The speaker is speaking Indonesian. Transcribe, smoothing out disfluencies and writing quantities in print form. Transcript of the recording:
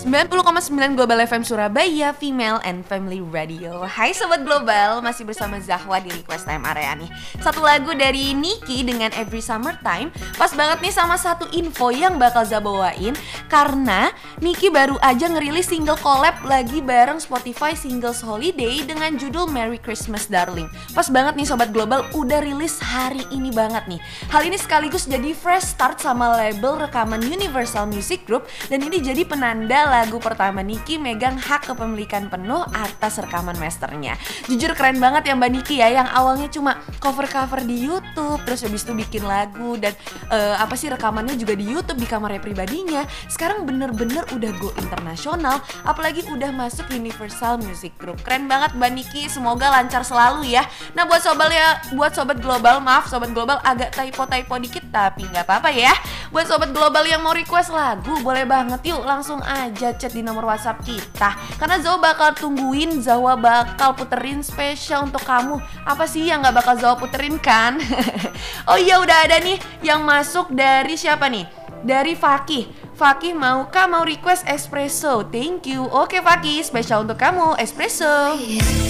90,9 Global FM Surabaya, Female and Family Radio. Hai Sobat Global, masih bersama Zahwa di Request Time area nih. Satu lagu dari Niki dengan Every Summertime. Pas banget nih sama satu info yang bakal Zah bawain. Karena Niki baru aja ngerilis single collab lagi bareng Spotify Singles Holiday dengan judul Merry Christmas Darling. Pas banget nih Sobat Global, udah rilis hari ini banget nih. Hal ini sekaligus jadi fresh start sama label rekaman Universal Music Group. Dan ini jadi penanda lagu pertama Niki megang hak kepemilikan penuh atas rekaman masternya. Jujur keren banget ya Mbak Niki ya, yang awalnya cuma cover-cover di YouTube, terus habis itu bikin lagu dan rekamannya juga di YouTube di kamarnya pribadinya. Sekarang bener-bener udah go internasional, apalagi udah masuk Universal Music Group. Keren banget Mbak Niki, semoga lancar selalu ya. Nah buat Sobat Global, maaf Sobat Global agak typo-typo dikit tapi nggak apa-apa ya. Buat Sobat Global yang mau request lagu, boleh banget yuk langsung aja chat di nomor WhatsApp kita. Karena Zawa bakal tungguin, Zawa bakal puterin spesial untuk kamu. Apa sih yang gak bakal Zawa puterin kan? Oh iya udah ada nih yang masuk dari siapa nih? Dari Fakih. Fakih mau request espresso. Thank you. Oke Fakih, spesial untuk kamu espresso.